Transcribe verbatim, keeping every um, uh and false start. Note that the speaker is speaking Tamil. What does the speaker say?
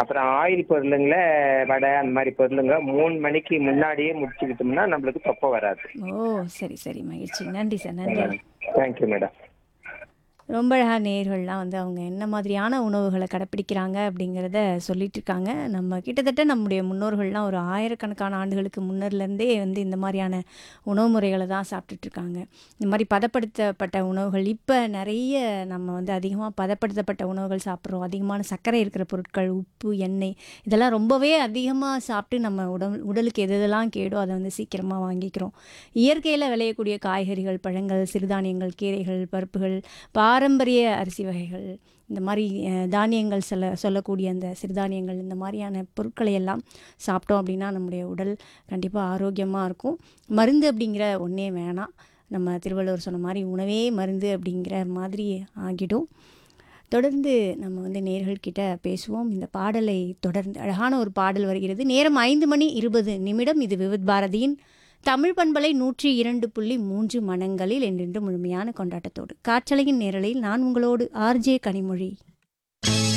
அப்புறம் ஆயில் பொருளுங்கள வடை அந்த மாதிரி பொருளுங்க மூணு மணிக்கு முன்னாடியே முடிச்சுக்கிட்டோம்னா நம்மளுக்கு தொப்பை வராது. ஓ! சரி, சரி. மகிழ்ச்சி. நன்றி சார். நன்றி. Thank you madam. ரொம்ப அழகா நேயர்கள்லாம் வந்து அவங்க என்ன மாதிரியான உணவுகள கடைப்பிடிக்கிறாங்க அப்படிங்கிறத சொல்லிட்டு இருக்காங்க. நம்ம கிட்டத்தட்ட நம்முடைய முன்னோர்கள்லாம் ஒரு ஆயிரக்கணக்கான ஆண்டுகளுக்கு முன்னர்லேருந்தே வந்து இந்த மாரியான உணவு முறைகள தான் சாப்பிட்டுட்டு இருக்காங்க. இந்த மாரி பதப்படுத்தப்பட்ட உணவுகள் இப்ப நெறைய நம்ம வந்து அதிகமா பதப்படுத்தப்பட்ட உணவுகள் சாப்பிடுறோம். அதிகமான சர்க்கரை இருக்கிற பொருட்கள், உப்பு, எண்ணெய் இதெல்லாம் ரொம்பவே அதிகமா சாப்பிட்டு நம்ம உடல் உடலுக்கு எது எதெல்லாம் கேடோ அத வந்து சீக்கிரமா வாங்கிக்கிறோம். இயற்கையில விளையக்கூடிய காய்கறிகள், பழங்கள், சிறுதானியங்கள், கீரைகள், பருப்புகள், பாரம்பரிய அரிசி வகைகள், இந்த மாரி அ தானியங்கள் சொல்ல சொல்லக்கூடிய அந்த சிறுதானியங்கள் இந்த மாரியான பொருட்களை எல்லாம் சாப்பிட்டோம் அப்படின்னா, நம்முடைய உடல் கண்டிப்பா ஆரோக்கியமா இருக்கும். மருந்து அப்படிங்கிற ஒண்ணே வேணாம். நம்ம திருவள்ளுவர் சொன்ன மாரி உணவே மருந்து அப்படிங்கிற மாதிரி ஆகிடும். தொடர்ந்து நம்ம வந்து நேயர்கள் கிட்ட பேசுவோம். இந்த பாடலை தொடர்ந்து அழகான ஒரு பாடல் வருகிறது. நேரம் ஐந்து மணி இருபது நிமிடம். இது விவித் பாரதியின் தமிழ் பண்பலை நூற்று இரண்டு புள்ளி மூன்று மனங்களில் என்றென்றும் முழுமையான கொண்டாட்டத்தோடு. காற்றலையின் நேரலையில் நான் உங்களோடு ஆர்ஜே கனிமொழி.